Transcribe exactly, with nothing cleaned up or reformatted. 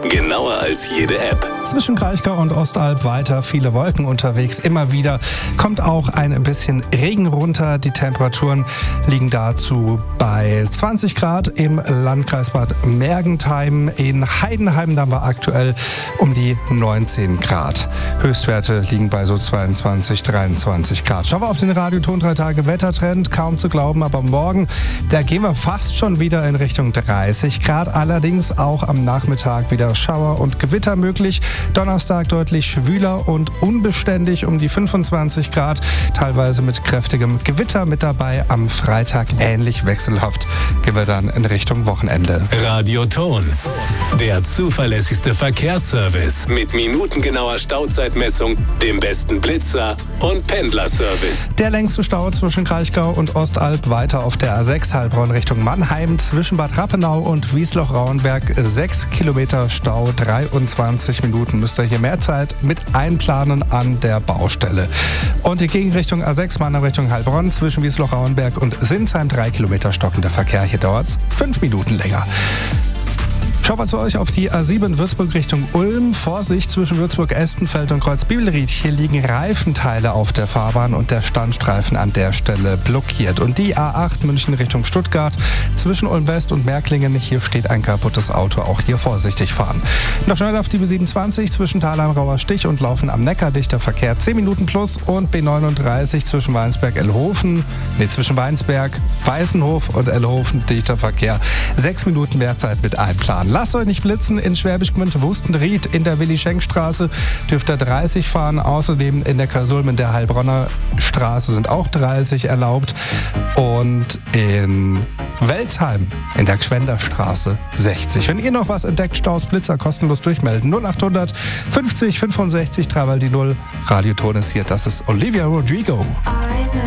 Genauer als jede App. Zwischen Kraichgau und Ostalb weiter viele Wolken unterwegs. Immer wieder kommt auch ein bisschen Regen runter. Die Temperaturen liegen dazu bei zwanzig Grad im Landkreis Bad Mergentheim. In Heidenheim da war aktuell um die neunzehn Grad. Höchstwerte liegen bei so zweiundzwanzig, dreiundzwanzig Grad. Schauen wir auf den Radioton drei Tage Wettertrend. Kaum zu glauben, aber morgen, da gehen wir fast schon wieder in Richtung dreißig Grad. Allerdings auch am Nachmittag wieder Schauer und Gewitter möglich. Donnerstag deutlich schwüler und unbeständig um die fünfundzwanzig Grad, teilweise mit kräftigem Gewitter mit dabei. Am Freitag ähnlich wechselhaft gehen wir dann in Richtung Wochenende. Radioton, der zuverlässigste Verkehrsservice mit minutengenauer Stauzeitmessung, dem besten Blitzer und Pendlerservice. Der längste Stau zwischen Kraichgau und Ostalb weiter auf der A sechs Heilbronn Richtung Mannheim zwischen Bad Rappenau und Wiesloch-Rauenberg. sechs Kilometer Stau, dreiundzwanzig Minuten. Müsst ihr hier mehr Zeit mit einplanen an der Baustelle. Und die Gegenrichtung A sechs Mannheim Richtung Heilbronn zwischen Wiesloch-Rauenberg und Sinsheim. drei Kilometer stockender Verkehr. Hier dauert es fünf Minuten länger. Schauen wir zu euch auf die A sieben Würzburg Richtung Ulm. Vorsicht zwischen Würzburg-Estenfeld und Kreuz-Bibelried. Hier liegen Reifenteile auf der Fahrbahn und der Standstreifen an der Stelle blockiert. Und die A acht München Richtung Stuttgart zwischen Ulm-West und Märklingen. Hier steht ein kaputtes Auto. Auch hier vorsichtig fahren. Noch schnell auf die B siebenundzwanzig zwischen Thalheim-Rauer Stich und Laufen am Neckar. Dichter Verkehr zehn Minuten plus. Und B neununddreißig zwischen Weinsberg-Ellhofen. Nee, zwischen Weinsberg, Weißenhof und Ellhofen. Dichter Verkehr. sechs Minuten Mehrzeit mit einplanen. Lasst euch nicht blitzen, in Schwäbisch Gmünd Wustenried in der Willi-Schenk-Straße dürft ihr dreißig fahren. Außerdem in der Kasulm in der Heilbronner Straße sind auch dreißig erlaubt. Und in Welzheim in der Gschwenderstraße sechzig. Wenn ihr noch was entdeckt, Staus, Blitzer, kostenlos durchmelden. null achthundert fünfzig fünfundsechzig, dreimal die null. Radioton ist hier, das ist Olivia Rodrigo.